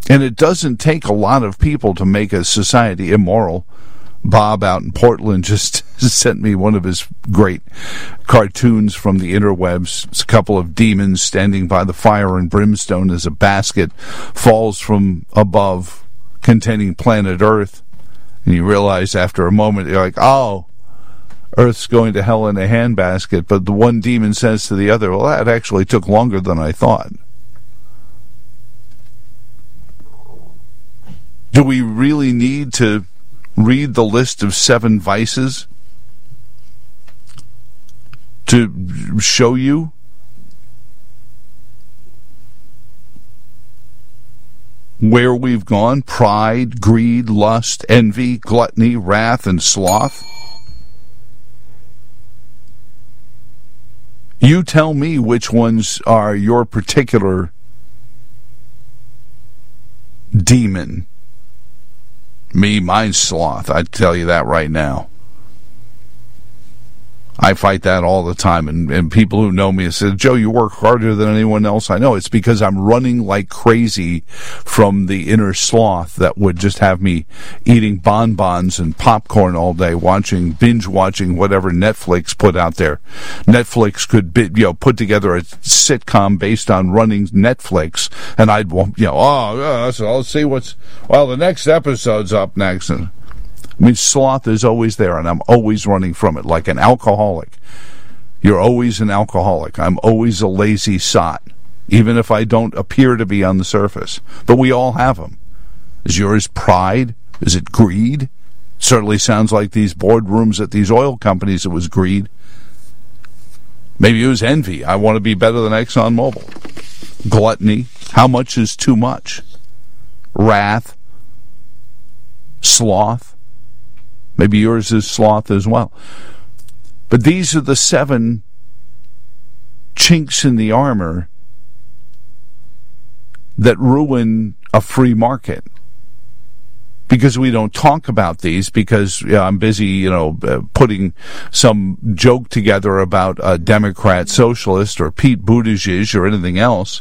And it doesn't take a lot of people to make a society immoral. Bob out in Portland just sent me one of his great cartoons from the interwebs. It's a couple of demons standing by the fire and brimstone as a basket falls from above containing planet Earth. And you realize after a moment, you're like, oh, Earth's going to hell in a handbasket. But the one demon says to the other, well, that actually took longer than I thought. Do we really need to read the list of 7 vices to show you? Where we've gone: pride, greed, lust, envy, gluttony, wrath, and sloth. You tell me which ones are your particular demon. Me, mine's sloth. I tell you that right now. I fight that all the time, and people who know me say, Joe, you work harder than anyone else I know. It's because I'm running like crazy from the inner sloth that would just have me eating bonbons and popcorn all day, binge watching whatever Netflix put out there. Netflix could put together a sitcom based on running Netflix, and I'd so let's see the next episode's up next. I mean, sloth is always there, and I'm always running from it, like an alcoholic. You're always an alcoholic. I'm always a lazy sot, even if I don't appear to be on the surface. But we all have them. Is yours pride? Is it greed? Certainly sounds like these boardrooms at these oil companies, it was greed. Maybe it was envy. I want to be better than ExxonMobil. Gluttony. How much is too much? Wrath. Sloth. Maybe yours is sloth as well. But these are the 7 chinks in the armor that ruin a free market. Because we don't talk about these, because I'm busy, putting some joke together about a Democrat socialist or Pete Buttigieg or anything else.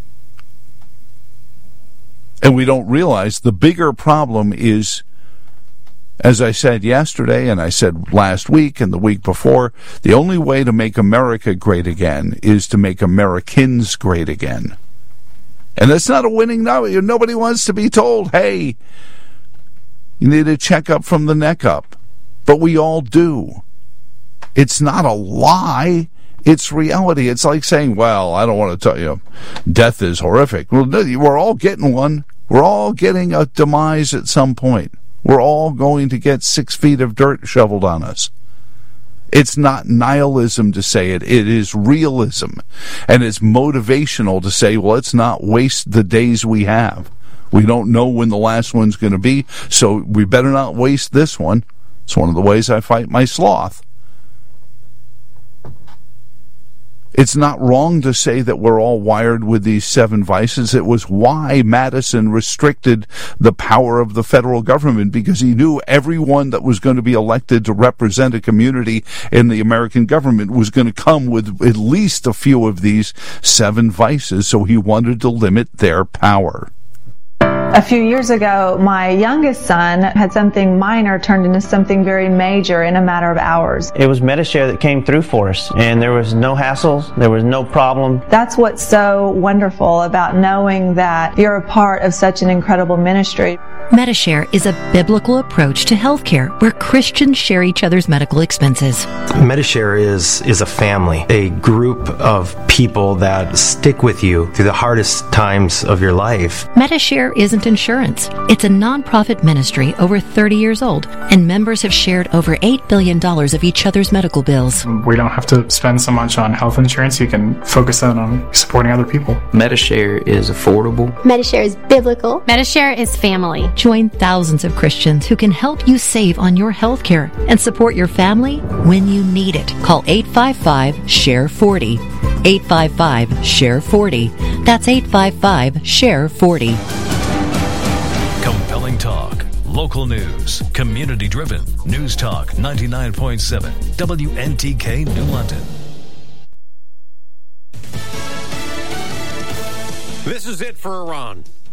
And we don't realize the bigger problem is, as I said yesterday, and I said last week and the week before, the only way to make America great again is to make Americans great again. And that's not a winning number. Nobody wants to be told, hey, you need a checkup from the neck up. But we all do. It's not a lie. It's reality. It's like saying, well, I don't want to tell you, death is horrific. Well, we're all getting one. We're all getting a demise at some point. We're all going to get 6 feet of dirt shoveled on us. It's not nihilism to say it. It is realism. And it's motivational to say, well, let's not waste the days we have. We don't know when the last one's going to be, so we better not waste this one. It's one of the ways I fight my sloth. It's not wrong to say that we're all wired with these 7 vices. It was why Madison restricted the power of the federal government, because he knew everyone that was going to be elected to represent a community in the American government was going to come with at least a few of these 7 vices, so he wanted to limit their power. A few years ago, my youngest son had something minor turned into something very major in a matter of hours. It was Medi-Share that came through for us, and there was no hassles, there was no problem. That's what's so wonderful about knowing that you're a part of such an incredible ministry. Medi-Share is a biblical approach to healthcare where Christians share each other's medical expenses. Medi-Share is a family, a group of people that stick with you through the hardest times of your life. Medi-Share isn't insurance. It's a nonprofit ministry over 30 years old, and members have shared over $8 billion of each other's medical bills. We don't have to spend so much on health insurance. You can focus on supporting other people. Medi-Share is affordable. Medi-Share is biblical. Medi-Share is family. Join thousands of Christians who can help you save on your health care and support your family when you need it. Call 855-SHARE-40. 855-SHARE-40. That's 855-SHARE-40. Compelling talk, local news, community-driven. News Talk 99.7 WNTK New London. This is it for Iran.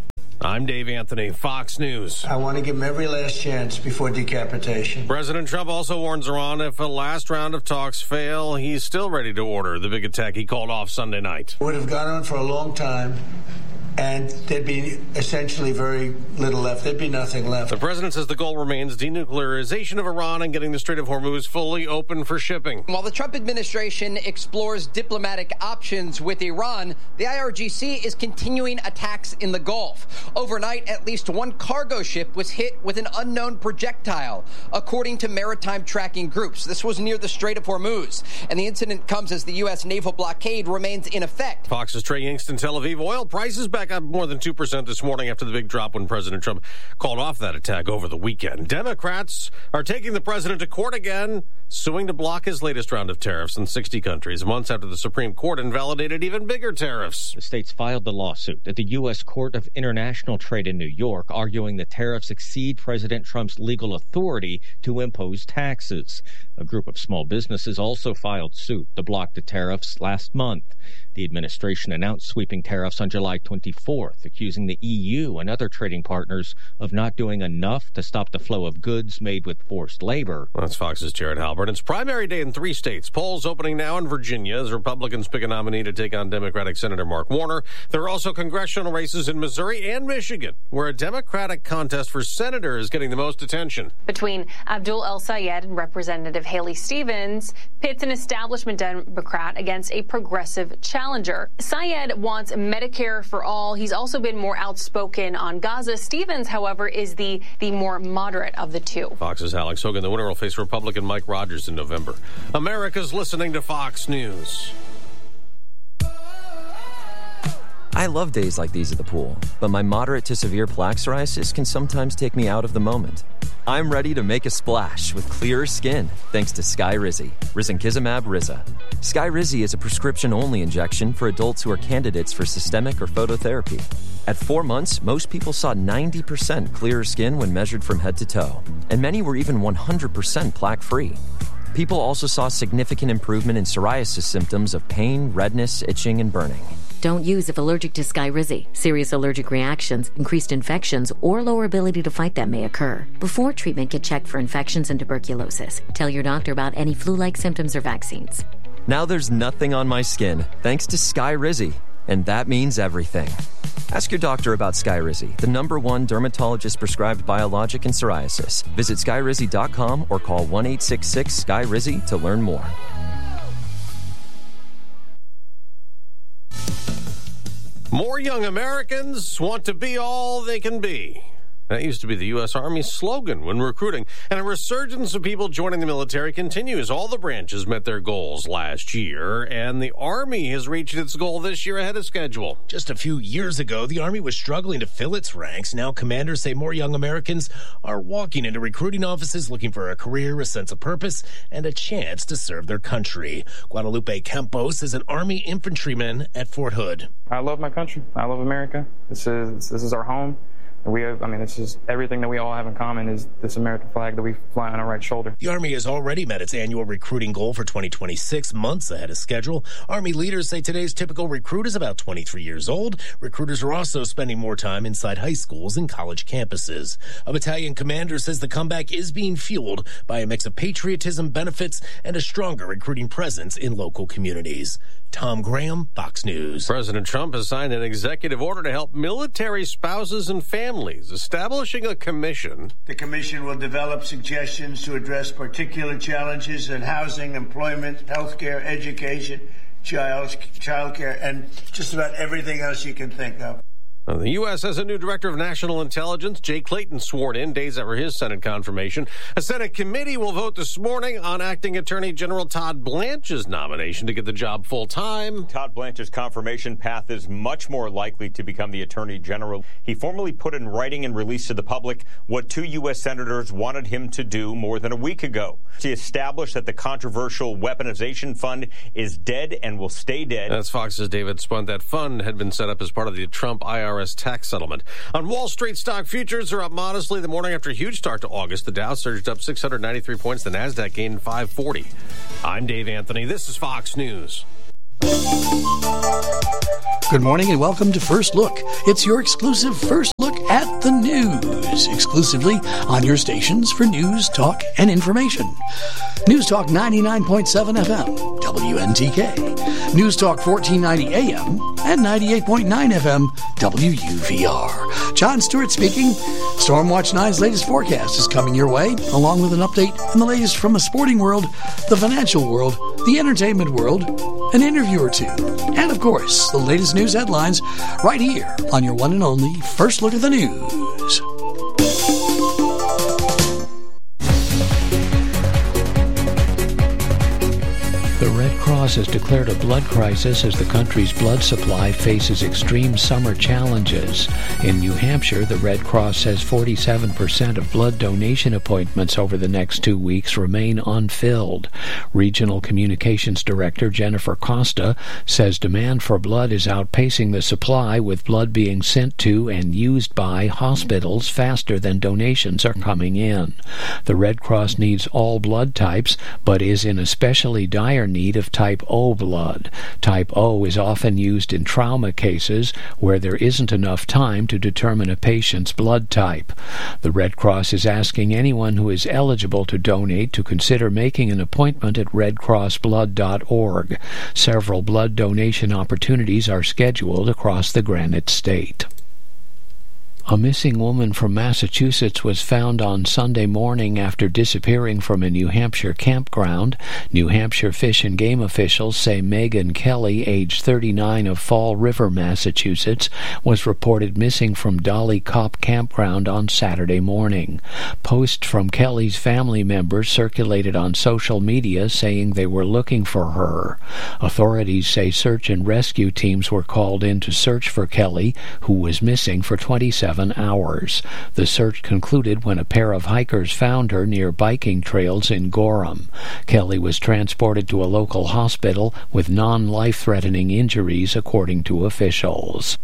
I'm Dave Anthony, Fox News. I want to give him every last chance before decapitation. President Trump also warns Iran if a last round of talks fail, he's still ready to order the big attack he called off Sunday night. It would have gone on for a long time, and there'd be essentially very little left. There'd be nothing left. The president says the goal remains denuclearization of Iran and getting the Strait of Hormuz fully open for shipping. While the Trump administration explores diplomatic options with Iran, the IRGC is continuing attacks in the Gulf. Overnight, at least one cargo ship was hit with an unknown projectile, according to maritime tracking groups. This was near the Strait of Hormuz, and the incident comes as the U.S. naval blockade remains in effect. Fox's Trey Yingst in Tel Aviv. Oil prices back up more than 2% this morning after the big drop when President Trump called off that attack over the weekend. Democrats are taking the president to court again, suing to block his latest round of tariffs in 60 countries, months after the Supreme Court invalidated even bigger tariffs. The states filed the lawsuit at the U.S. Court of International Trade in New York, arguing the tariffs exceed President Trump's legal authority to impose taxes. A group of small businesses also filed suit to block the tariffs last month. The administration announced sweeping tariffs on July 24th, accusing the EU and other trading partners of not doing enough to stop the flow of goods made with forced labor. That's Fox's Jared Halbert. It's primary day in 3 states. Polls opening now in Virginia as Republicans pick a nominee to take on Democratic Senator Mark Warner. There are also congressional races in Missouri and Michigan, where a Democratic contest for senator is getting the most attention. Between Abdul El Sayed and Representative Haley Stevens, pits an establishment Democrat against a progressive challenger. Sayed wants Medicare for all. He's also been more outspoken on Gaza. Stevens, however, is the more moderate of the two. Fox's Alex Hogan. The winner will face Republican Mike Rogers in November. America's listening to Fox News. I love days like these at the pool, but my moderate to severe plaque psoriasis can sometimes take me out of the moment. I'm ready to make a splash with clearer skin thanks to Skyrizi, risankizumab Riza. Skyrizi is a prescription-only injection for adults who are candidates for systemic or phototherapy. At 4 months, most people saw 90% clearer skin when measured from head to toe, and many were even 100% plaque-free. People also saw significant improvement in psoriasis symptoms of pain, redness, itching, and burning. Don't use if allergic to Skyrizi. Serious allergic reactions, increased infections, or lower ability to fight them may occur. Before treatment, get checked for infections and tuberculosis. Tell your doctor about any flu-like symptoms or vaccines. Now there's nothing on my skin thanks to Skyrizi, and that means everything. Ask your doctor about Skyrizi, the #1 dermatologist-prescribed biologic in psoriasis. Visit Skyrizi.com or call 1-866-SKYRIZI to learn more. More young Americans want to be all they can be. That used to be the U.S. Army's slogan when recruiting, and a resurgence of people joining the military continues. All the branches met their goals last year, and the Army has reached its goal this year ahead of schedule. Just a few years ago, the Army was struggling to fill its ranks. Now commanders say more young Americans are walking into recruiting offices looking for a career, a sense of purpose, and a chance to serve their country. Guadalupe Campos is an Army infantryman at Fort Hood. I love my country. I love America. This is our home. This is everything that we all have in common is this American flag that we fly on our right shoulder. The Army has already met its annual recruiting goal for 2026, months ahead of schedule. Army leaders say today's typical recruit is about 23 years old. Recruiters are also spending more time inside high schools and college campuses. A battalion commander says the comeback is being fueled by a mix of patriotism, benefits, and a stronger recruiting presence in local communities. Tom Graham, Fox News. President Trump has signed an executive order to help military spouses and families, establishing a commission. The commission will develop suggestions to address particular challenges in housing, employment, healthcare, education, childcare, and just about everything else you can think of. The U.S. has a new director of national intelligence. Jay Clayton sworn in days after his Senate confirmation. A Senate committee will vote this morning on acting Attorney General Todd Blanche's nomination to get the job full time. Todd Blanche's confirmation path is much more likely to become the Attorney General. He formally put in writing and released to the public what 2 U.S. senators wanted him to do more than a week ago. To establish that the controversial weaponization fund is dead and will stay dead. That's Fox's David Spunt. That fund had been set up as part of the Trump IRS tax settlement. On Wall Street, stock futures are up modestly the morning after a huge start to August. The Dow surged up 693 points. The Nasdaq gained 540. I'm Dave Anthony. This is Fox News. Good morning and welcome to First Look. It's your exclusive First Look the news, exclusively on your stations for news, talk, and information. News Talk 99.7 FM, WNTK. News Talk 1490 AM and 98.9 FM, WUVR. John Stewart speaking. Stormwatch 9's latest forecast is coming your way, along with an update on the latest from the sporting world, the financial world, the entertainment world, an interview or two, and of course, the latest news headlines right here on your one and only First Look at the News. The Red Cross has declared a blood crisis as the country's blood supply faces extreme summer challenges. In New Hampshire, the Red Cross says 47% of blood donation appointments over the next 2 weeks remain unfilled. Regional Communications Director Jennifer Costa says demand for blood is outpacing the supply, with blood being sent to and used by hospitals faster than donations are coming in. The Red Cross needs all blood types, but is in especially dire need of type O blood. Type O is often used in trauma cases where there isn't enough time to determine a patient's blood type. The Red Cross is asking anyone who is eligible to donate to consider making an appointment at redcrossblood.org. Several blood donation opportunities are scheduled across the Granite State. A missing woman from Massachusetts was found on Sunday morning after disappearing from a New Hampshire campground. New Hampshire Fish and Game officials say Megan Kelly, age 39, of Fall River, Massachusetts, was reported missing from Dolly Cop Campground on Saturday morning. Posts from Kelly's family members circulated on social media saying they were looking for her. Authorities say search and rescue teams were called in to search for Kelly, who was missing for 27 hours. The search concluded when a pair of hikers found her near biking trails in Gorham. Kelly was transported to a local hospital with non-life-threatening injuries, according to officials.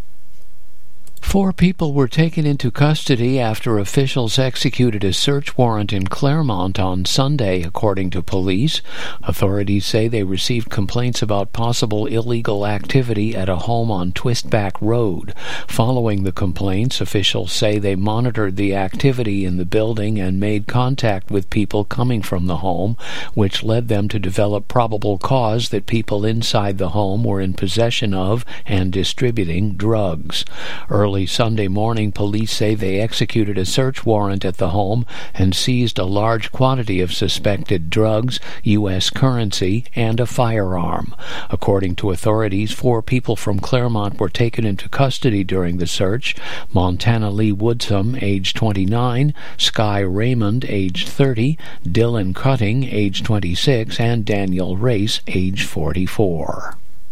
4 people were taken into custody after officials executed a search warrant in Claremont on Sunday, according to police. Authorities say they received complaints about possible illegal activity at a home on Twistback Road. Following the complaints, officials say they monitored the activity in the building and made contact with people coming from the home, which led them to develop probable cause that people inside the home were in possession of and distributing drugs. Early Sunday morning, police say they executed a search warrant at the home and seized a large quantity of suspected drugs, U.S. currency, and a firearm. According to authorities, 4 people from Claremont were taken into custody during the search: Montana Lee Woodsum, age 29, Sky Raymond, age 30, Dylan Cutting, age 26, and Daniel Race, age 44.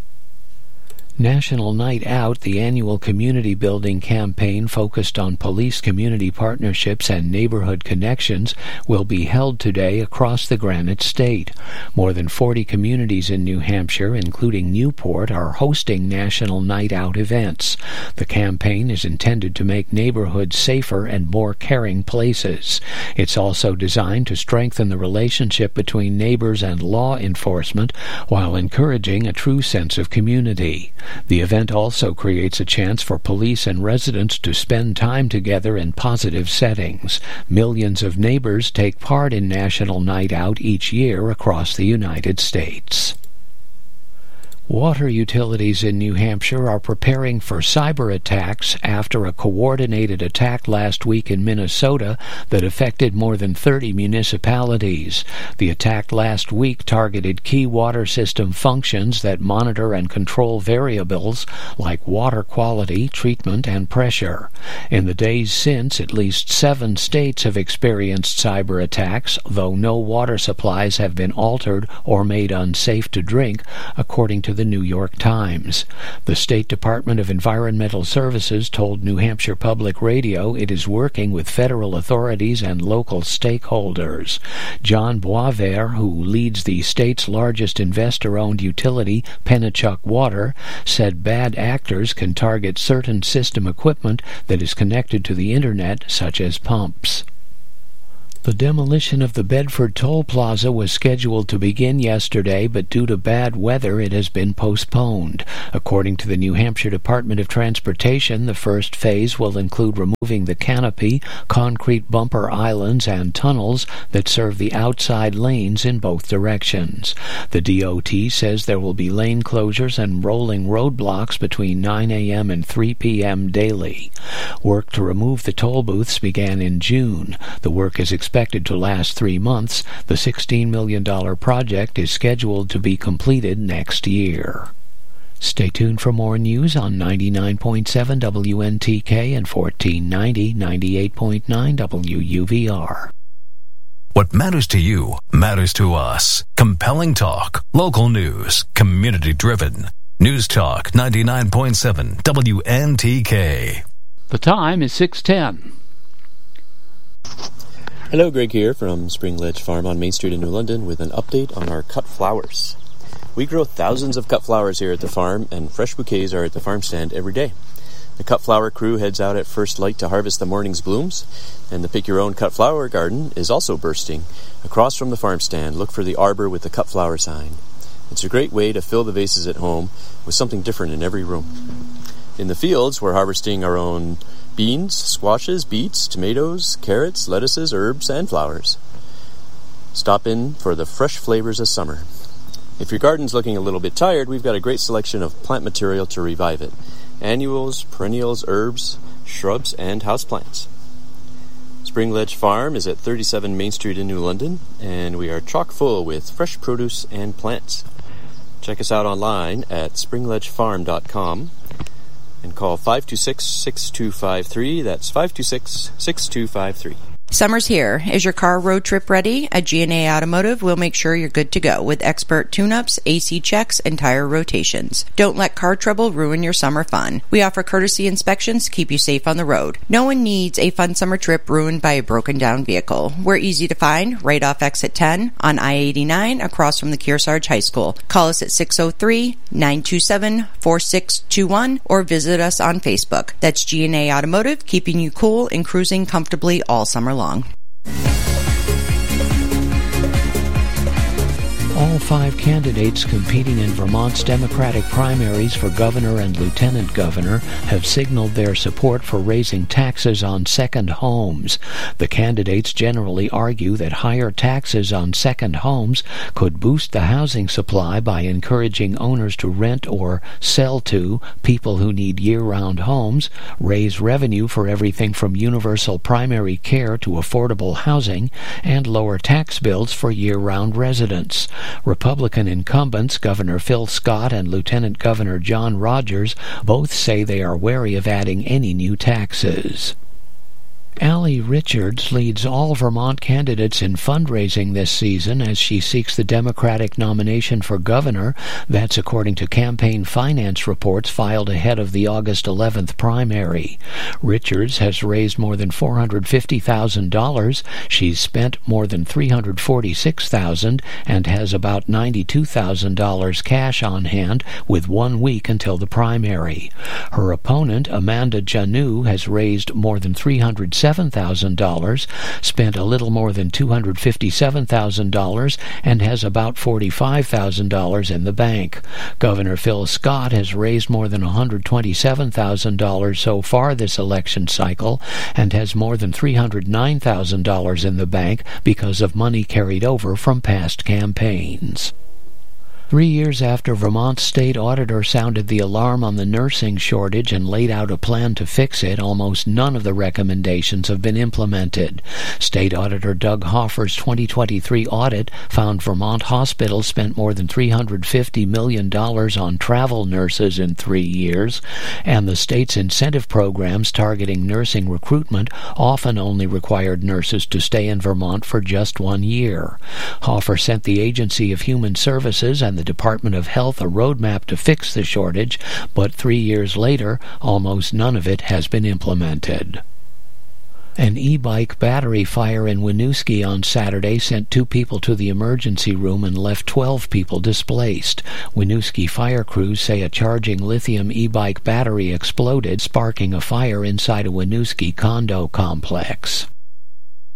National Night Out, the annual community building campaign focused on police community partnerships and neighborhood connections, will be held today across the Granite State. More than 40 communities in New Hampshire, including Newport, are hosting National Night Out events. The campaign is intended to make neighborhoods safer and more caring places. It's also designed to strengthen the relationship between neighbors and law enforcement while encouraging a true sense of community. The event also creates a chance for police and residents to spend time together in positive settings. Millions of neighbors take part in National Night Out each year across the United States. Water utilities in New Hampshire are preparing for cyber attacks after a coordinated attack last week in Minnesota that affected more than 30 municipalities. The attack last week targeted key water system functions that monitor and control variables like water quality, treatment, and pressure. In the days since, at least 7 states have experienced cyber attacks, though no water supplies have been altered or made unsafe to drink, according to the New York Times. The State Department of Environmental Services told New Hampshire Public Radio it is working with federal authorities and local stakeholders. John Boisvert, who leads the state's largest investor-owned utility, Pennachuck Water, said bad actors can target certain system equipment that is connected to the internet, such as pumps. The demolition of the Bedford Toll Plaza was scheduled to begin yesterday, but due to bad weather, it has been postponed. According to the New Hampshire Department of Transportation, the first phase will include removing the canopy, concrete bumper islands, and tunnels that serve the outside lanes in both directions. The DOT says there will be lane closures and rolling roadblocks between 9 a.m. and 3 p.m. daily. Work to remove the toll booths began in June. The work is expected to last 3 months. The $16 million project is scheduled to be completed next year. Stay tuned for more news on 99.7 WNTK and 1490 98.9 WUVR. What matters to you matters to us. Compelling talk, local news, community-driven. News Talk 99.7 WNTK. The time is 6:10. Hello, Greg here from Spring Ledge Farm on Main Street in New London with an update on our cut flowers. We grow thousands of cut flowers here at the farm, and fresh bouquets are at the farm stand every day. The cut flower crew heads out at first light to harvest the morning's blooms, and the Pick Your Own Cut Flower Garden is also bursting. Across from the farm stand, look for the arbor with the cut flower sign. It's a great way to fill the vases at home with something different in every room. In the fields, we're harvesting our own beans, squashes, beets, tomatoes, carrots, lettuces, herbs, and flowers. Stop in for the fresh flavors of summer. If your garden's looking a little bit tired, we've got a great selection of plant material to revive it. Annuals, perennials, herbs, shrubs, and houseplants. Spring Ledge Farm is at 37 Main Street in New London, and we are chock full with fresh produce and plants. Check us out online at springledgefarm.com. and call 526-6253. That's 526-6253. Summer's here. Is your car road trip ready? At G&A Automotive, we'll make sure you're good to go with expert tune-ups, AC checks, and tire rotations. Don't let car trouble ruin your summer fun. We offer courtesy inspections to keep you safe on the road. No one needs a fun summer trip ruined by a broken-down vehicle. We're easy to find right off exit 10 on I-89 across from the Kearsarge High School. Call us at 603-927-4621 or visit us on Facebook. That's G&A Automotive, keeping you cool and cruising comfortably all summer long. All 5 candidates competing in Vermont's Democratic primaries for governor and lieutenant governor have signaled their support for raising taxes on second homes. The candidates generally argue that higher taxes on second homes could boost the housing supply by encouraging owners to rent or sell to people who need year-round homes, raise revenue for everything from universal primary care to affordable housing, and lower tax bills for year-round residents. Republican incumbents Governor Phil Scott and Lieutenant Governor John Rogers both say they are wary of adding any new taxes. Allie Richards leads all Vermont candidates in fundraising this season as she seeks the Democratic nomination for governor. That's according to campaign finance reports filed ahead of the August 11th primary. Richards has raised more than $450,000. She's spent more than $346,000 and has about $92,000 cash on hand with 1 week until the primary. Her opponent, Amanda Janu, has raised more than $307,000, spent a little more than $257,000, and has about $45,000 in the bank. Governor Phil Scott has raised more than $127,000 so far this election cycle and has more than $309,000 in the bank because of money carried over from past campaigns. 3 years after Vermont's state auditor sounded the alarm on the nursing shortage and laid out a plan to fix it, almost none of the recommendations have been implemented. State Auditor Doug Hoffer's 2023 audit found Vermont hospitals spent more than $350 million on travel nurses in 3 years, and the state's incentive programs targeting nursing recruitment often only required nurses to stay in Vermont for just 1 year. Hoffer sent the Agency of Human Services and the Department of Health a roadmap to fix the shortage, but 3 years later, almost none of it has been implemented. An e-bike battery fire in Winooski on Saturday sent 2 people to the emergency room and left 12 people displaced. Winooski fire crews say a charging lithium e-bike battery exploded, sparking a fire inside a Winooski condo complex.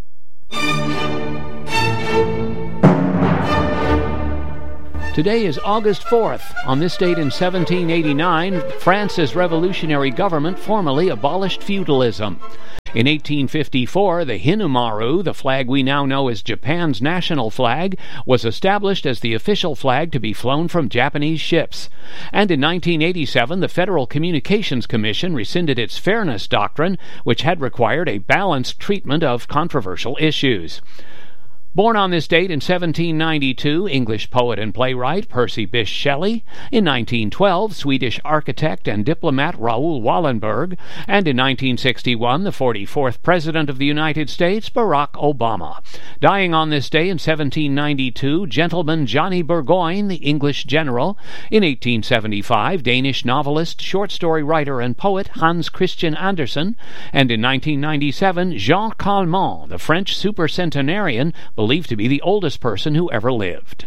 Today is August 4th. On this date in 1789, France's revolutionary government formally abolished feudalism. In 1854, the Hinamaru, the flag we now know as Japan's national flag, was established as the official flag to be flown from Japanese ships. And in 1987, the Federal Communications Commission rescinded its fairness doctrine, which had required a balanced treatment of controversial issues. Born on this date in 1792, English poet and playwright Percy Bysshe Shelley. In 1912, Swedish architect and diplomat Raoul Wallenberg. And in 1961, the 44th President of the United States, Barack Obama. Dying on this day in 1792, Gentleman Johnny Burgoyne, the English general. In 1875, Danish novelist, short story writer, and poet Hans Christian Andersen. And in 1997, Jean Calment, the French supercentenarian, believed to be the oldest person who ever lived.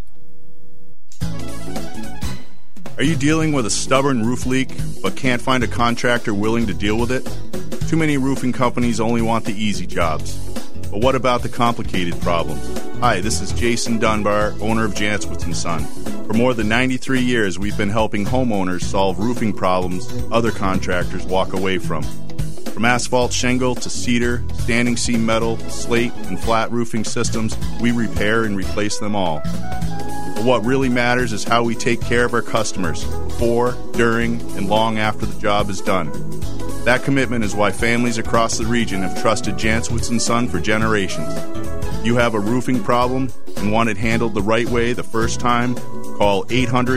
Are you dealing with a stubborn roof leak but can't find a contractor willing to deal with it? Too many roofing companies only want the easy jobs. But what about the complicated problems? Hi, this is Jason Dunbar, owner of Jantzwitz & Son. For more than 93 years, we've been helping homeowners solve roofing problems other contractors walk away from. From asphalt shingle to cedar, standing seam metal, slate, and flat roofing systems, we repair and replace them all. But what really matters is how we take care of our customers before, during, and long after the job is done. That commitment is why families across the region have trusted Jantzwitz & Son for generations. If you have a roofing problem and want it handled the right way the first time, call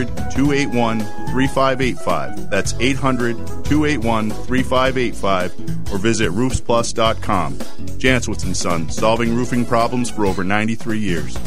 800-281-3585. That's 800-281-3585 or visit roofsplus.com. Jantzwitz & Son, solving roofing problems for over 93 years.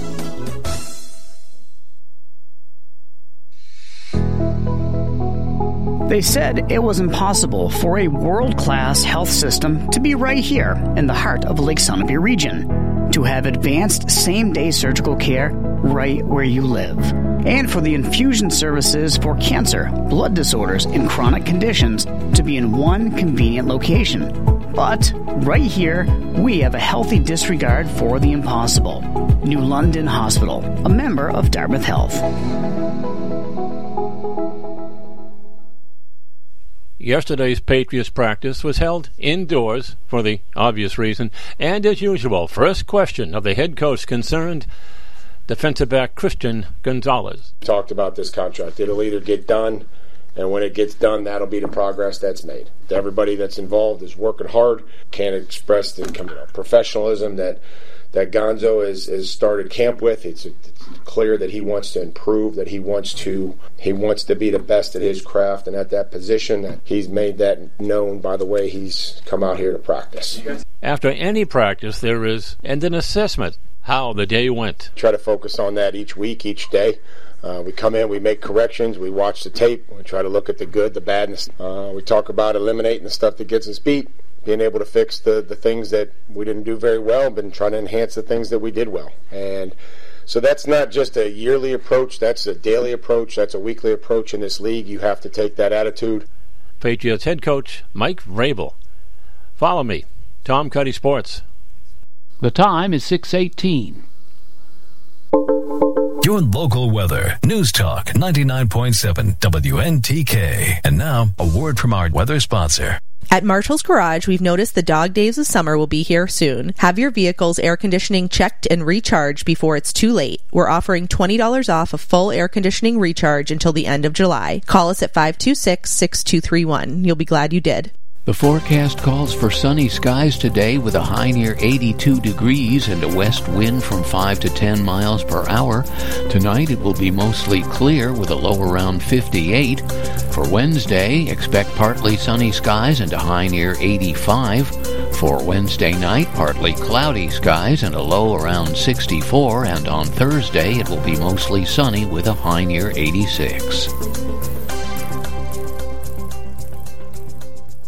They said it was impossible for a world-class health system to be right here in the heart of Lake Sunapee region, to have advanced same-day surgical care right where you live, and for the infusion services for cancer, blood disorders, and chronic conditions to be in one convenient location. But right here, we have a healthy disregard for the impossible. New London Hospital, a member of Dartmouth Health. Yesterday's Patriots practice was held indoors for the obvious reason, and as usual, first question of the head coach concerned defensive back Christian Gonzalez. Talked about this contract. It'll either get done, and when it gets done, that'll be the progress that's made. Everybody that's involved is working hard. Can't express the professionalism that Gonzo has started camp with. It's clear that he wants to improve, that he wants to be the best at his craft and at that position. That he's made that known by the way he's come out here to practice. After any practice, there is an assessment how the day went. Try to focus on that each week, each day. We come in, we make corrections, we watch the tape, we try to look at the good, the bad. We talk about eliminating the stuff that gets us beat, being able to fix the things that we didn't do very well, but trying to enhance the things that we did well. And so that's not just a yearly approach, that's a daily approach, that's a weekly approach in this league. You have to take that attitude. Patriots head coach Mike Vrabel. Follow me, Tom Cuddy Sports. The time is 6:18. Your local weather. News Talk 99.7 WNTK. And now, a word from our weather sponsor. At Marshall's Garage, we've noticed the dog days of summer will be here soon. Have your vehicle's air conditioning checked and recharged before it's too late. We're offering $20 off a full air conditioning recharge until the end of July. Call us at 526-6231. You'll be glad you did. The forecast calls for sunny skies today with a high near 82 degrees and a west wind from 5 to 10 miles per hour. Tonight it will be mostly clear with a low around 58. For Wednesday, expect partly sunny skies and a high near 85. For Wednesday night, partly cloudy skies and a low around 64. And on Thursday, it will be mostly sunny with a high near 86.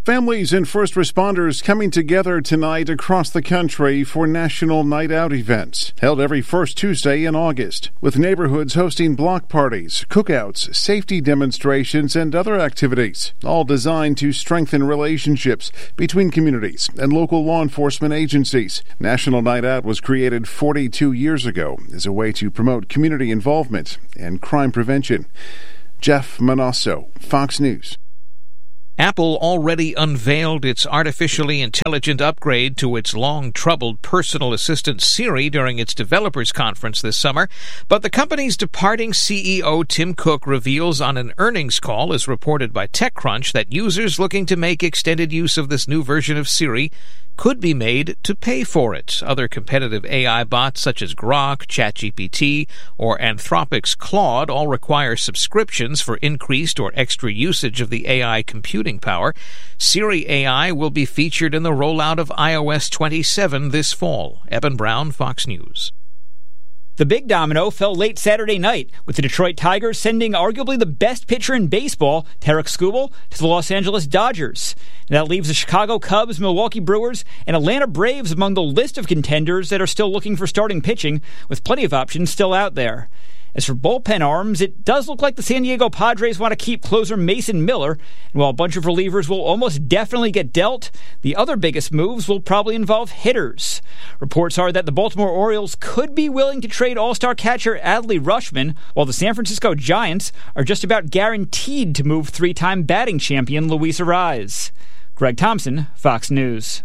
Families and first responders coming together tonight across the country for National Night Out events, held every first Tuesday in August, with neighborhoods hosting block parties, cookouts, safety demonstrations, and other activities, all designed to strengthen relationships between communities and local law enforcement agencies. National Night Out was created 42 years ago as a way to promote community involvement and crime prevention. Jeff Manasso, Fox News. Apple already unveiled its artificially intelligent upgrade to its long-troubled personal assistant Siri during its developers conference this summer, but the company's departing CEO Tim Cook reveals on an earnings call, as reported by TechCrunch, that users looking to make extended use of this new version of Siri could be made to pay for it. Other competitive AI bots such as Grok, ChatGPT, or Anthropic's Claude all require subscriptions for increased or extra usage of the AI computing power. Siri AI will be featured in the rollout of iOS 27 this fall. Eben Brown, Fox News. The big domino fell late Saturday night, with the Detroit Tigers sending arguably the best pitcher in baseball, Tarik Skubal, to the Los Angeles Dodgers. And that leaves the Chicago Cubs, Milwaukee Brewers, and Atlanta Braves among the list of contenders that are still looking for starting pitching, with plenty of options still out there. As for bullpen arms, it does look like the San Diego Padres want to keep closer Mason Miller, and while a bunch of relievers will almost definitely get dealt, the other biggest moves will probably involve hitters. Reports are that the Baltimore Orioles could be willing to trade All-Star catcher Adley Rutschman, while the San Francisco Giants are just about guaranteed to move three-time batting champion Luis Arraez. Greg Thompson, Fox News.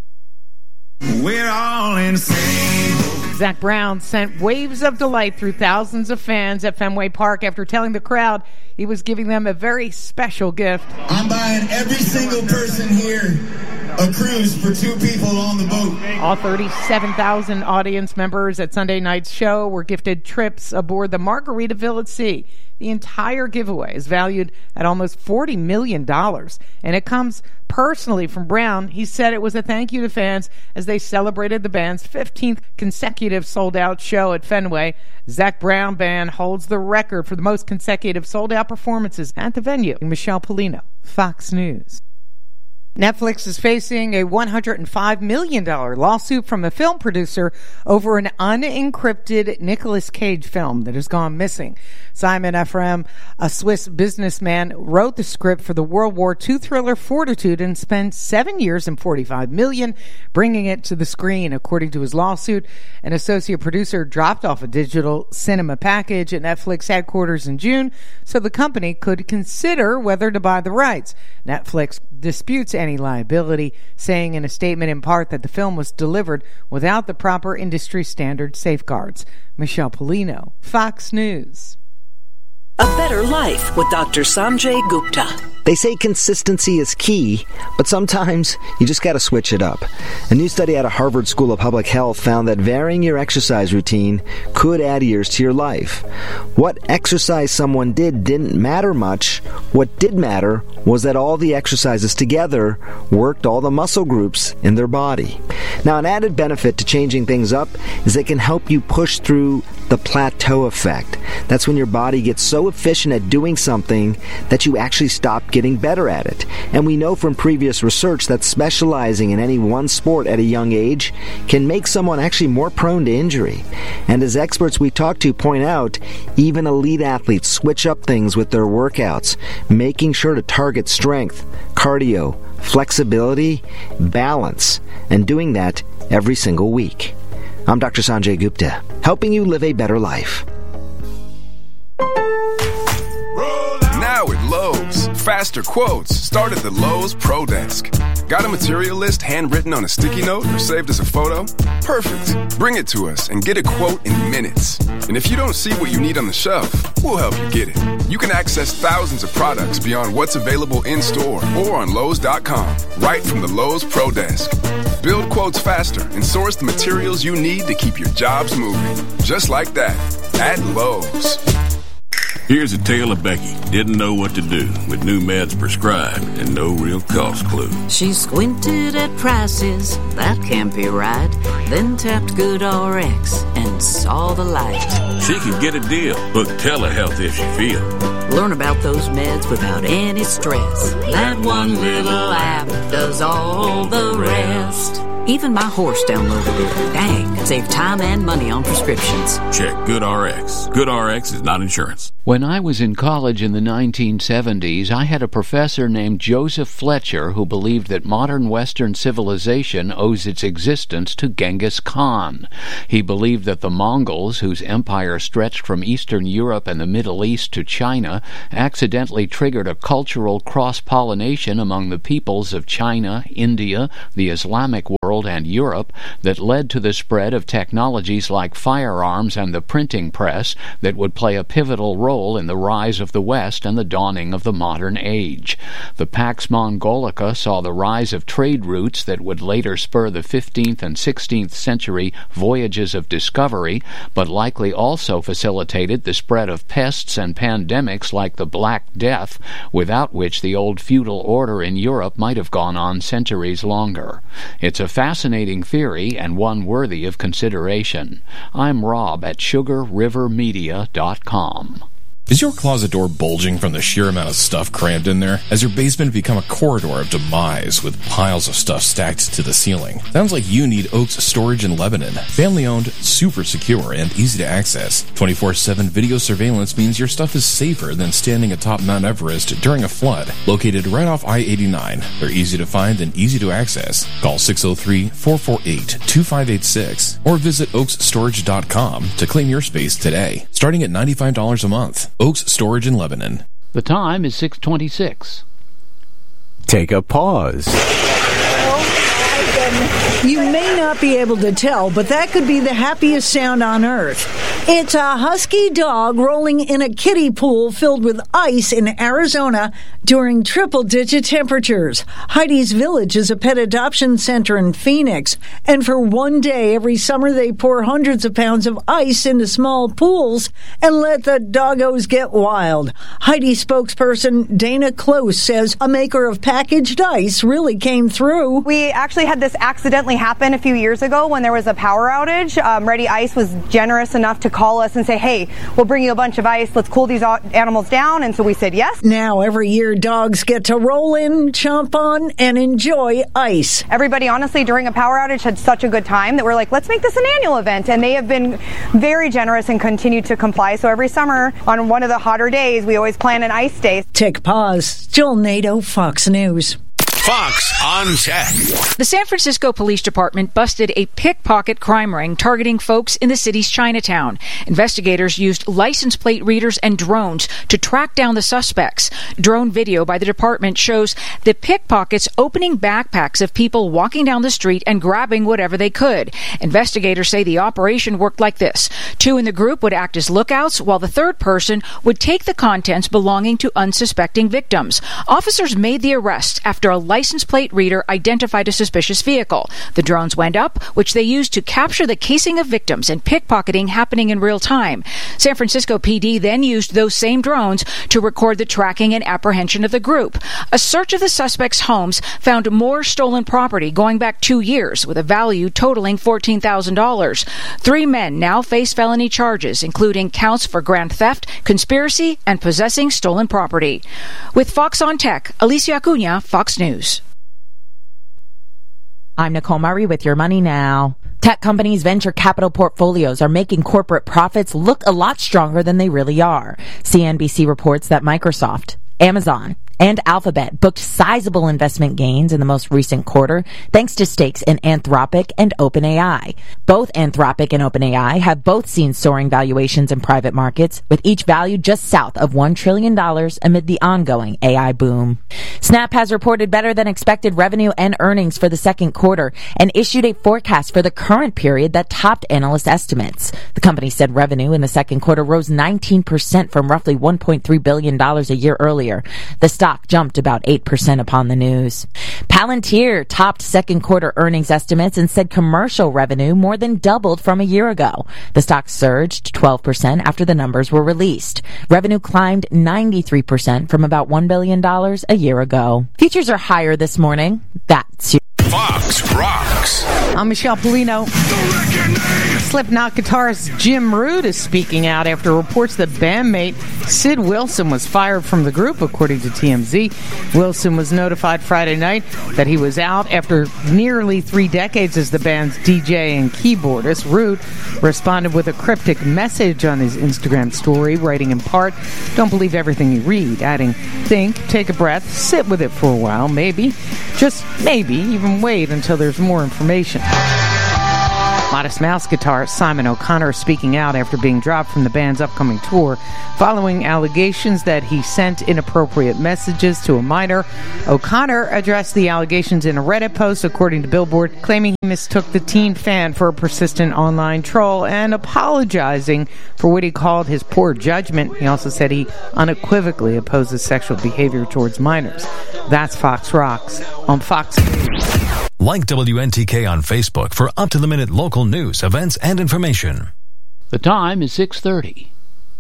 We're all insane. Zach Brown sent waves of delight through thousands of fans at Fenway Park after telling the crowd he was giving them a very special gift. I'm buying every single person here a cruise for 2 people on the boat. All 37,000 audience members at Sunday night's show were gifted trips aboard the Margaritaville at Sea. The entire giveaway is valued at almost $40 million, and it comes personally from Brown. He said it was a thank you to fans as they celebrated the band's 15th consecutive sold-out show at Fenway. Zach Brown Band holds the record for the most consecutive sold-out performances at the venue. Michelle Polino, Fox News. Netflix is facing a $105 million lawsuit from a film producer over an unencrypted Nicolas Cage film that has gone missing. Simon Ephraim, a Swiss businessman, wrote the script for the World War II thriller Fortitude and spent 7 years and $45 million bringing it to the screen. According to his lawsuit, an associate producer dropped off a digital cinema package at Netflix headquarters in June so the company could consider whether to buy the rights. Netflix disputes any liability, saying in a statement in part that the film was delivered without the proper industry standard safeguards. Michelle Polino, Fox News. A Better Life with Dr. Sanjay Gupta. They say consistency is key, but sometimes you just got to switch it up. A new study out of Harvard School of Public Health found that varying your exercise routine could add years to your life. What exercise someone did didn't matter much. What did matter was that all the exercises together worked all the muscle groups in their body. Now, an added benefit to changing things up is it can help you push through the plateau effect. That's when your body gets so efficient at doing something that you actually stop getting better at it. And we know from previous research that specializing in any one sport at a young age can make someone actually more prone to injury. And as experts we talk to point out, even elite athletes switch up things with their workouts, making sure to target strength, cardio, flexibility, balance, and doing that every single week. I'm Dr. Sanjay Gupta, helping you live a better life. Now at Lowe's, faster quotes start at the Lowe's Pro Desk. Got a material list handwritten on a sticky note or saved as a photo? Perfect. Bring it to us and get a quote in minutes. And if you don't see what you need on the shelf, we'll help you get it. You can access thousands of products beyond what's available in-store or on Lowe's.com, right from the Lowe's Pro Desk. Build quotes faster and source the materials you need to keep your jobs moving. Just like that, at Lowe's. Here's a tale of Becky. Didn't know what to do with new meds prescribed and no real cost clue. She squinted at prices, that can't be right. Then tapped GoodRx and saw the light. She could get a deal. Book telehealth if she feel. Learn about those meds without any stress. That one little app does all the rest. Even my horse downloaded it. Dang, save time and money on prescriptions. Check GoodRx. GoodRx is not insurance. When I was in college in the 1970s, I had a professor named Joseph Fletcher who believed that modern Western civilization owes its existence to Genghis Khan. He believed that the Mongols, whose empire stretched from Eastern Europe and the Middle East to China, accidentally triggered a cultural cross-pollination among the peoples of China, India, the Islamic world, and Europe that led to the spread of technologies like firearms and the printing press that would play a pivotal role in the rise of the West and the dawning of the modern age. The Pax Mongolica saw the rise of trade routes that would later spur the 15th and 16th century voyages of discovery, but likely also facilitated the spread of pests and pandemics like the Black Death, without which the old feudal order in Europe might have gone on centuries longer. It's a fascinating theory and one worthy of consideration. I'm Rob at SugarRiverMedia.com. Is your closet door bulging from the sheer amount of stuff crammed in there? Has your basement become a corridor of demise with piles of stuff stacked to the ceiling? Sounds like you need Oaks Storage in Lebanon. Family-owned, super secure, and easy to access. 24/7 video surveillance means your stuff is safer than standing atop Mount Everest during a flood. Located right off I-89, they're easy to find and easy to access. Call 603-448-2586 or visit oaksstorage.com to claim your space today, starting at $95 a month. Oaks Storage in Lebanon. The time is 6:26. Take a pause. You may not be able to tell, but that could be the happiest sound on earth. It's a husky dog rolling in a kiddie pool filled with ice in Arizona during triple-digit temperatures. Heidi's Village is a pet adoption center in Phoenix, and for one day every summer they pour hundreds of pounds of ice into small pools and let the doggos get wild. Heidi spokesperson Dana Close says a maker of packaged ice really came through. We actually had this accidentally happen a few years ago when there was a power outage. Ready Ice was generous enough to call us and say, hey, we'll bring you a bunch of ice. Let's cool these animals down. And so we said yes. Now every year dogs get to roll in, chomp on, and enjoy ice. Everybody, honestly, during a power outage had such a good time that we're like, let's make this an annual event. And they have been very generous and continue to comply. So every summer on one of the hotter days, we always plan an ice day. Take pause. Jill Nato, Fox News. Fox on Tech. The San Francisco Police Department busted a pickpocket crime ring targeting folks in the city's Chinatown. Investigators used license plate readers and drones to track down the suspects. Drone video by the department shows the pickpockets opening backpacks of people walking down the street and grabbing whatever they could. Investigators say the operation worked like this. Two in the group would act as lookouts, while the third person would take the contents belonging to unsuspecting victims. Officers made the arrest after a license plate reader identified a suspicious vehicle. The drones went up, which they used to capture the casing of victims and pickpocketing happening in real time. San Francisco PD then used those same drones to record the tracking and apprehension of the group. A search of the suspects' homes found more stolen property going back 2 years, with a value totaling $14,000. 3 men now face felony charges, including counts for grand theft, conspiracy, and possessing stolen property. With Fox on Tech, Alicia Acuna, Fox News. I'm Nicole Murray with Your Money Now. Tech companies' venture capital portfolios are making corporate profits look a lot stronger than they really are. CNBC reports that Microsoft, Amazon, and Alphabet booked sizable investment gains in the most recent quarter thanks to stakes in Anthropic and OpenAI. Both Anthropic and OpenAI have both seen soaring valuations in private markets, with each valued just south of $1 trillion amid the ongoing AI boom. Snap has reported better than expected revenue and earnings for the second quarter and issued a forecast for the current period that topped analyst estimates. The company said revenue in the second quarter rose 19% from roughly $1.3 billion a year earlier. The stock stock jumped about 8% upon the news. Palantir topped second quarter earnings estimates and said commercial revenue more than doubled from a year ago. The stock surged 12% after the numbers were released. Revenue climbed 93% from about $1 billion a year ago. Futures are higher this morning. That's your Fox Rocks. I'm Michelle Polino. Slipknot guitarist Jim Root is speaking out after reports that bandmate Sid Wilson was fired from the group, according to TMZ. Wilson was notified Friday night that he was out after nearly 3 decades as the band's DJ and keyboardist. Root responded with a cryptic message on his Instagram story, writing in part, "Don't believe everything you read," adding, "Think, take a breath, sit with it for a while, maybe, just maybe, even wait until there's more information." Modest Mouse guitarist Simon O'Connor speaking out after being dropped from the band's upcoming tour following allegations that he sent inappropriate messages to a minor. O'Connor addressed the allegations in a Reddit post, according to Billboard, claiming he mistook the teen fan for a persistent online troll and apologizing for what he called his poor judgment. He also said he unequivocally opposes sexual behavior towards minors. That's Fox Rocks on Fox. Like WNTK on Facebook for up-to-the-minute local news, events, and information. The time is 6:30.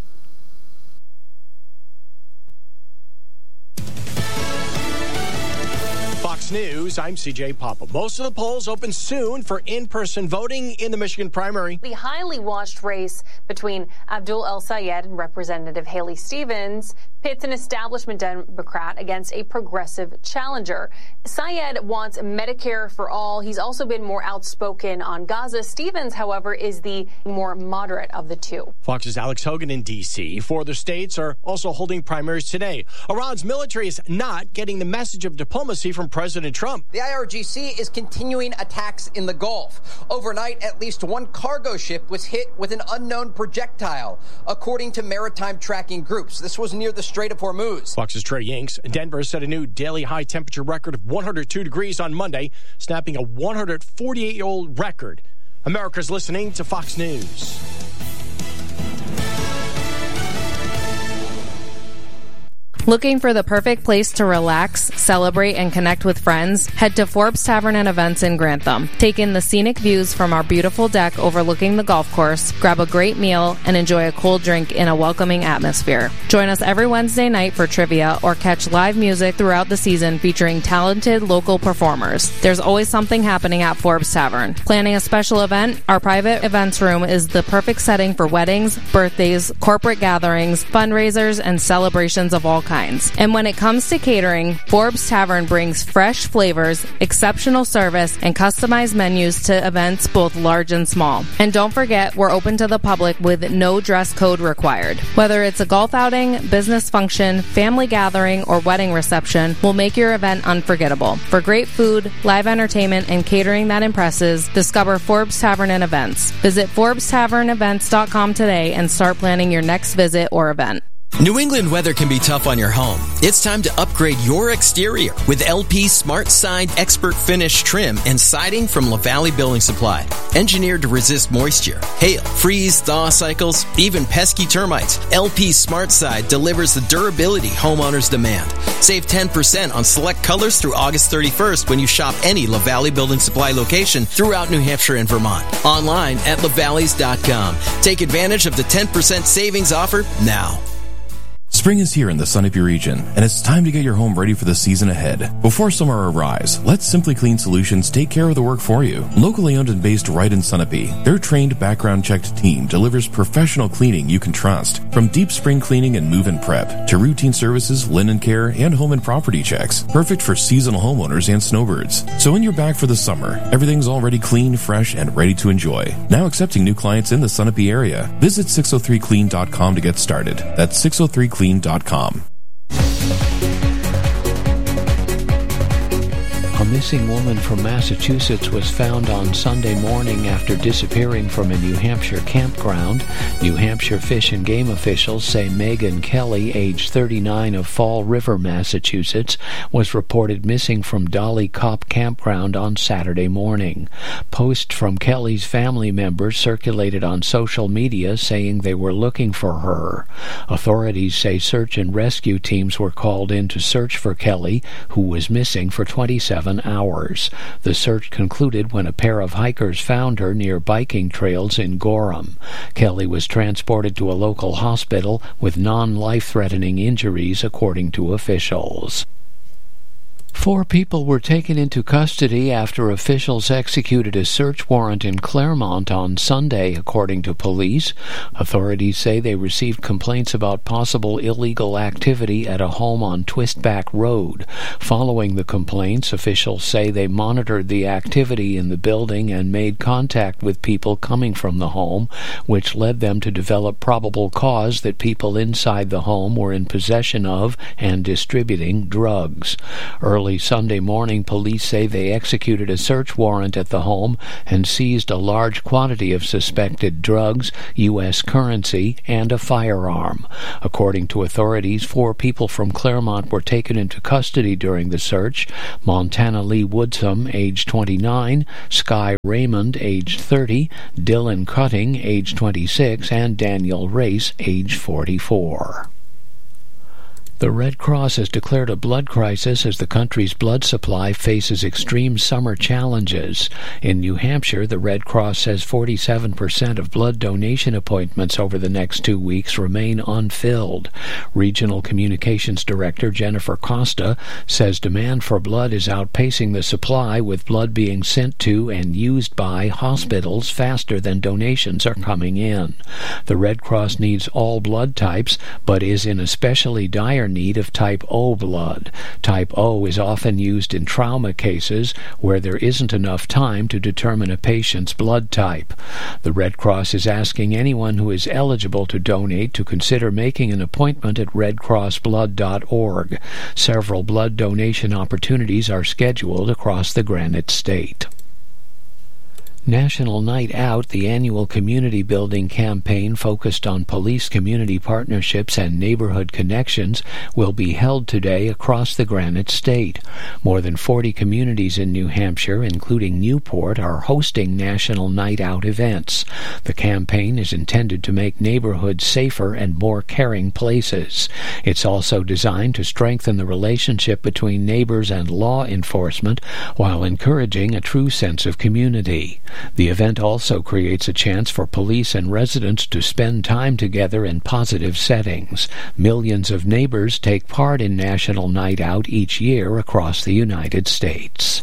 Fox News, I'm CJ Papa. Most of the polls open soon for in-person voting in the Michigan primary. The highly watched race between Abdul El-Sayed and Representative Haley Stevens pits an establishment Democrat against a progressive challenger. Sayed wants Medicare for all. He's also been more outspoken on Gaza. Stevens, however, is the more moderate of the two. Fox's Alex Hogan in D.C. 4 other states are also holding primaries today. Iran's military is not getting the message of diplomacy from President Trump. The IRGC is continuing attacks in the Gulf. Overnight, at least one cargo ship was hit with an unknown projectile, according to maritime tracking groups. This was near the Strait of Hormuz. Fox's Trey Yinks. Denver set a new daily high temperature record of 102 degrees on Monday, snapping a 148-year-old record. America's listening to Fox News. Looking for the perfect place to relax, celebrate, and connect with friends? Head to Forbes Tavern and Events in Grantham. Take in the scenic views from our beautiful deck overlooking the golf course, grab a great meal, and enjoy a cold drink in a welcoming atmosphere. Join us every Wednesday night for trivia or catch live music throughout the season featuring talented local performers. There's always something happening at Forbes Tavern. Planning a special event? Our private events room is the perfect setting for weddings, birthdays, corporate gatherings, fundraisers, and celebrations of all kinds. And when it comes to catering, Forbes Tavern brings fresh flavors, exceptional service, and customized menus to events both large and small. And don't forget, we're open to the public with no dress code required. Whether it's a golf outing, business function, family gathering, or wedding reception, we'll make your event unforgettable. For great food, live entertainment, and catering that impresses, discover Forbes Tavern and Events. Visit ForbesTavernEvents.com today and start planning your next visit or event. New England weather can be tough on your home. It's time to upgrade your exterior with LP Smart Side Expert Finish trim and siding from LaValley Building Supply. Engineered to resist moisture, hail, freeze, thaw cycles, even pesky termites, LP Smart Side delivers the durability homeowners demand. Save 10% on select colors through August 31st when you shop any LaValley Building Supply location throughout New Hampshire and Vermont. Online at lavalleys.com. Take advantage of the 10% savings offer now. Spring is here in the Sunapee region, and it's time to get your home ready for the season ahead. Before summer arrives, let Simply Clean Solutions take care of the work for you. Locally owned and based right in Sunapee, their trained, background-checked team delivers professional cleaning you can trust. From deep spring cleaning and move-in prep, to routine services, linen care, and home and property checks. Perfect for seasonal homeowners and snowbirds. So when you're back for the summer, everything's already clean, fresh, and ready to enjoy. Now accepting new clients in the Sunapee area. Visit 603clean.com to get started. That's 603clean.com. A missing woman from Massachusetts was found on Sunday morning after disappearing from a New Hampshire campground. New Hampshire Fish and Game officials say Megan Kelly, age 39, of Fall River, Massachusetts, was reported missing from Dolly Cop Campground on Saturday morning. Posts from Kelly's family members circulated on social media saying they were looking for her. Authorities say search and rescue teams were called in to search for Kelly, who was missing for 27 hours. The search concluded when a pair of hikers found her near biking trails in Gorham. Kelly was transported to a local hospital with non-life-threatening injuries, according to officials. 4 people were taken into custody after officials executed a search warrant in Claremont on Sunday, according to police. Authorities say they received complaints about possible illegal activity at a home on Twistback Road. Following the complaints, officials say they monitored the activity in the building and made contact with people coming from the home, which led them to develop probable cause that people inside the home were in possession of and distributing drugs. Early Sunday morning, police say they executed a search warrant at the home and seized a large quantity of suspected drugs, U.S. currency, and a firearm. According to authorities, 4 people from Claremont were taken into custody during the search: Montana Lee Woodsum, age 29, Sky Raymond, age 30, Dylan Cutting, age 26, and Daniel Race, age 44. The Red Cross has declared a blood crisis as the country's blood supply faces extreme summer challenges. In New Hampshire, the Red Cross says 47% of blood donation appointments over the next 2 weeks remain unfilled. Regional Communications Director Jennifer Costa says demand for blood is outpacing the supply, with blood being sent to and used by hospitals faster than donations are coming in. The Red Cross needs all blood types, but is in especially dire need of type O blood. Type O is often used in trauma cases where there isn't enough time to determine a patient's blood type. The Red Cross is asking anyone who is eligible to donate to consider making an appointment at redcrossblood.org. Several blood donation opportunities are scheduled across the Granite State. National Night Out, the annual community building campaign focused on police community partnerships and neighborhood connections, will be held today across the Granite State. More than 40 communities in New Hampshire, including Newport, are hosting National Night Out events. The campaign is intended to make neighborhoods safer and more caring places. It's also designed to strengthen the relationship between neighbors and law enforcement while encouraging a true sense of community. The event also creates a chance for police and residents to spend time together in positive settings. Millions of neighbors take part in National Night Out each year across the United States.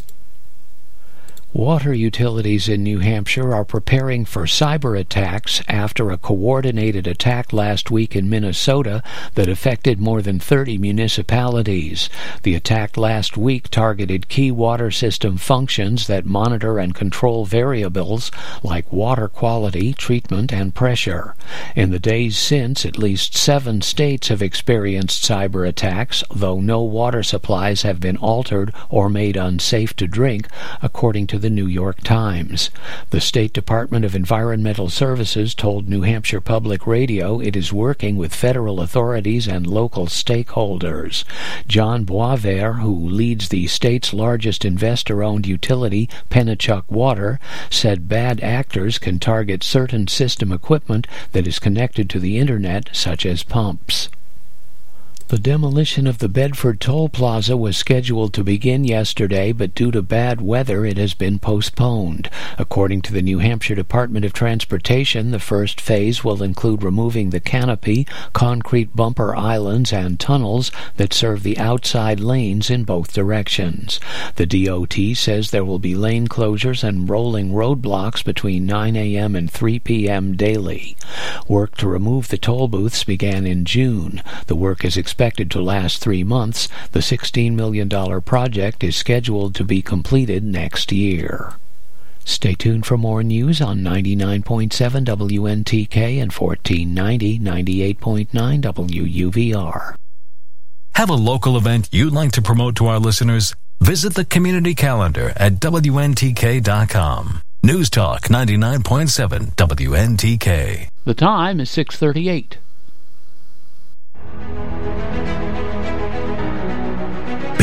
Water utilities in New Hampshire are preparing for cyber attacks after a coordinated attack last week in Minnesota that affected more than 30 municipalities. The attack last week targeted key water system functions that monitor and control variables like water quality, treatment, and pressure. In the days since, at least 7 states have experienced cyber attacks, though no water supplies have been altered or made unsafe to drink, according to the New York Times. The State Department of Environmental Services told New Hampshire Public Radio it is working with federal authorities and local stakeholders. John Boisvert, who leads the state's largest investor-owned utility, Pennachuck Water, said bad actors can target certain system equipment that is connected to the internet, such as pumps. The demolition of the Bedford Toll Plaza was scheduled to begin yesterday, but due to bad weather it has been postponed. According to the New Hampshire Department of Transportation, the first phase will include removing the canopy, concrete bumper islands, and tunnels that serve the outside lanes in both directions. The DOT says there will be lane closures and rolling roadblocks between 9 a.m. and 3 p.m. daily. Work to remove the toll booths began in June. The work is expected to last 3 months. The $16 million project is scheduled to be completed next year. Stay tuned for more news on 99.7 WNTK and 1490 98.9 WUVR. Have a local event you'd like to promote to our listeners? Visit the community calendar at WNTK.com. News Talk 99.7 WNTK. The time is 6:38.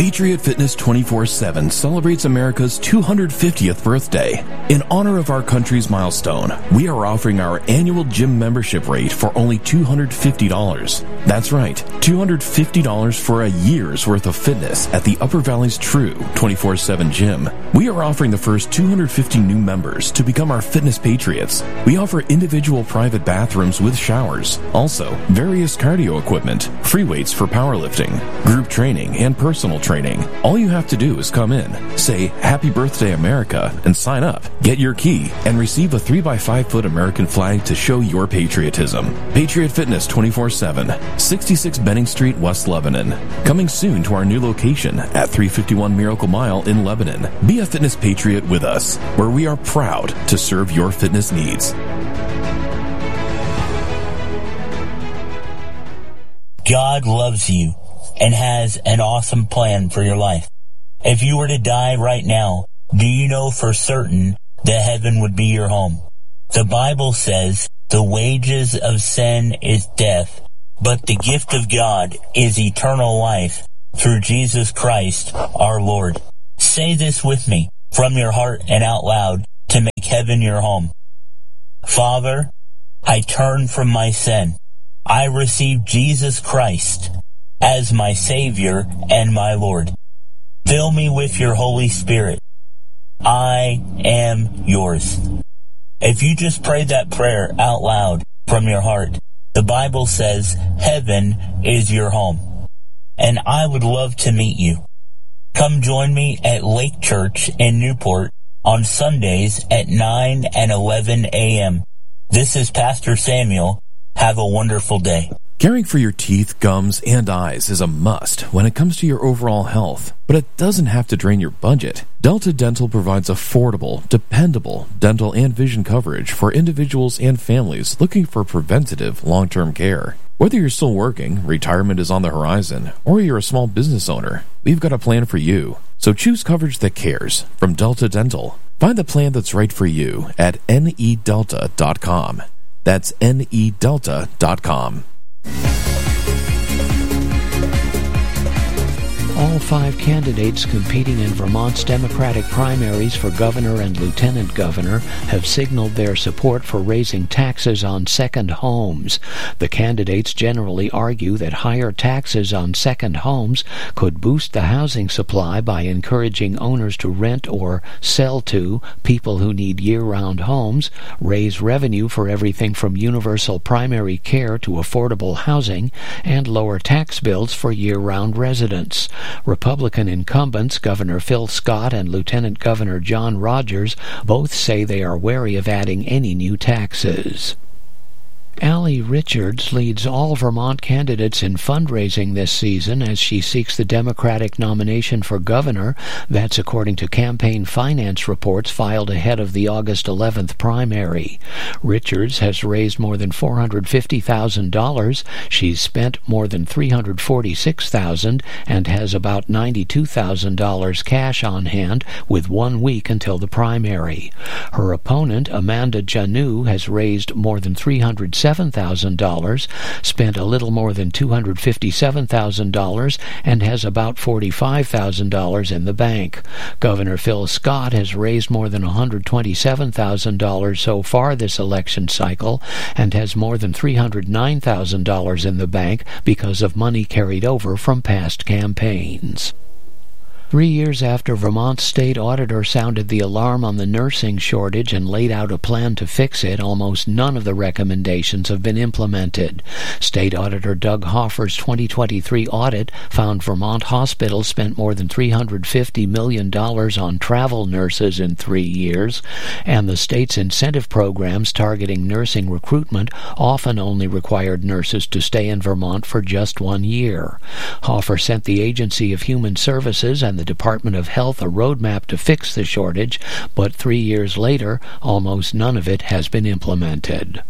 Patriot Fitness 24/7 celebrates America's 250th birthday. In honor of our country's milestone, we are offering our annual gym membership rate for only $250. That's right, $250 for a year's worth of fitness at the Upper Valley's true 24/7 gym. We are offering the first 250 new members to become our fitness patriots. We offer individual private bathrooms with showers, also various cardio equipment, free weights for powerlifting, group training, and personal training. All you have to do is come in, say Happy Birthday America, and sign up. Get your key and receive a 3x5-foot American flag to show your patriotism. Patriot Fitness 24/7, 66 Benning Street, West Lebanon. Coming soon to our new location at 351 Miracle Mile in Lebanon. Be a fitness patriot with us, where we are proud to serve your fitness needs. God loves you and has an awesome plan for your life. If you were to die right now, do you know for certain that heaven would be your home? The Bible says the wages of sin is death, but the gift of God is eternal life through Jesus Christ our Lord. Say this with me from your heart and out loud to make heaven your home. Father, I turn from my sin. I receive Jesus Christ as my Savior and my Lord. Fill me with your Holy Spirit. I am yours. If you just prayed that prayer out loud from your heart, the Bible says heaven is your home. And I would love to meet you. Come join me at Lake Church in Newport on Sundays at 9 and 11 a.m. This is Pastor Samuel. Have a wonderful day. Caring for your teeth, gums, and eyes is a must when it comes to your overall health, but it doesn't have to drain your budget. Delta Dental provides affordable, dependable dental and vision coverage for individuals and families looking for preventative long-term care. Whether you're still working, retirement is on the horizon, or you're a small business owner, we've got a plan for you. So choose coverage that cares from Delta Dental. Find the plan that's right for you at nedelta.com. That's nedelta.com. All 5 candidates competing in Vermont's Democratic primaries for governor and lieutenant governor have signaled their support for raising taxes on second homes. The candidates generally argue that higher taxes on second homes could boost the housing supply by encouraging owners to rent or sell to people who need year-round homes, raise revenue for everything from universal primary care to affordable housing, and lower tax bills for year-round residents. Republican incumbents Governor Phil Scott and Lieutenant Governor John Rogers both say they are wary of adding any new taxes. Allie Richards leads all Vermont candidates in fundraising this season as she seeks the Democratic nomination for governor. That's according to campaign finance reports filed ahead of the August 11th primary. Richards has raised more than $450,000. She's spent more than $346,000 and has about $92,000 cash on hand with 1 week until the primary. Her opponent, Amanda Janu, has raised more than $307,000, spent a little more than $257,000, and has about $45,000 in the bank. Governor Phil Scott has raised more than $127,000 so far this election cycle and has more than $309,000 in the bank because of money carried over from past campaigns. 3 years after Vermont's state auditor sounded the alarm on the nursing shortage and laid out a plan to fix it, almost none of the recommendations have been implemented. State Auditor Doug Hoffer's 2023 audit found Vermont hospitals spent more than $350 million on travel nurses in 3 years, and the state's incentive programs targeting nursing recruitment often only required nurses to stay in Vermont for just 1 year. Hoffer sent the Agency of Human Services and the Department of Health a roadmap to fix the shortage, but 3 years later, almost none of it has been implemented.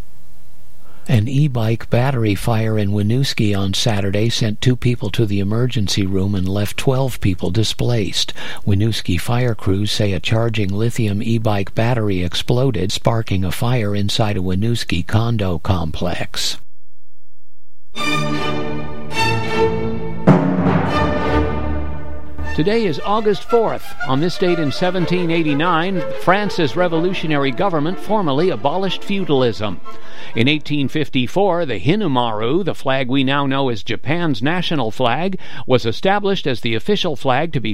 An e-bike battery fire in Winooski on Saturday sent 2 people to the emergency room and left 12 people displaced. Winooski fire crews say a charging lithium e-bike battery exploded, sparking a fire inside a Winooski condo complex. Today is August 4th. On this date in 1789, France's revolutionary government formally abolished feudalism. In 1854, the Hinamaru, the flag we now know as Japan's national flag, was established as the official flag to be